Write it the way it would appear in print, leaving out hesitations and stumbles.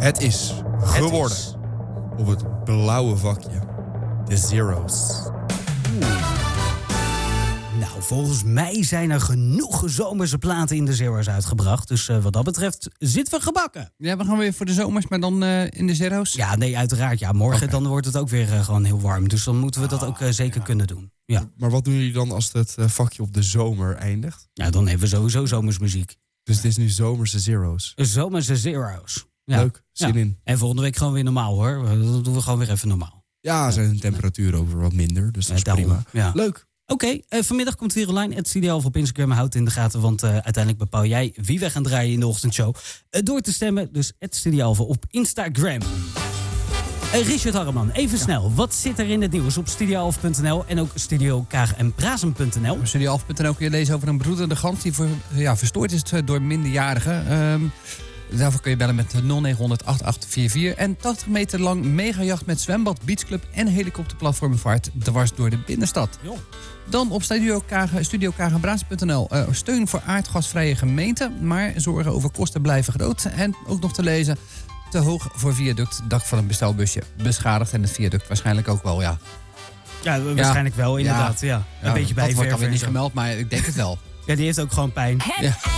Het is geworden op het blauwe vakje. De Zero's. Nou, volgens mij zijn er genoeg zomerse platen in de Zero's uitgebracht. Dus wat dat betreft zitten we gebakken. Ja, we gaan weer voor de zomers, maar dan in de Zero's? Ja, nee, uiteraard. Ja, morgen dan wordt het ook weer gewoon heel warm. Dus dan moeten we dat ook zeker kunnen doen. Ja. Maar wat doen jullie dan als het vakje op de zomer eindigt? Ja, dan hebben we sowieso zomersmuziek. Dus het is nu zomerse Zero's. Zomerse Zero's. Ja. Leuk, zin in. En volgende week gewoon weer normaal hoor. Dan doen we gewoon weer even normaal. Ja, zijn temperaturen over wat minder, dus dat is prima. Ja. Leuk. Oké, vanmiddag komt weer online. Het Studio Alpha op Instagram, houd in de gaten. Want uiteindelijk bepaal jij wie we gaan draaien in de ochtendshow. Door te stemmen, dus het Studio Alpha op Instagram. Richard Harreman, even snel. Wat zit er in het nieuws op studioalpha.nl en ook studiokaag-en-brazen.nl? Studioalpha.nl kun je lezen over een broedende gans die verstoord is door minderjarigen. Daarvoor kun je bellen met 0900 8844. En 80 meter lang megajacht met zwembad, beachclub en helikopterplatformvaart dwars door de binnenstad. Jo. Dan op studiokaag-en-brazen.nl steun voor aardgasvrije gemeenten, maar zorgen over kosten blijven groot. En ook nog te lezen, te hoog voor viaduct, dak van een bestelbusje beschadigd en het viaduct waarschijnlijk ook wel, ja. Ja, waarschijnlijk wel, inderdaad. Ja. Een beetje dat wordt bijverven. alweer niet gemeld, maar ik denk het wel. Ja, die heeft ook gewoon pijn. Ja.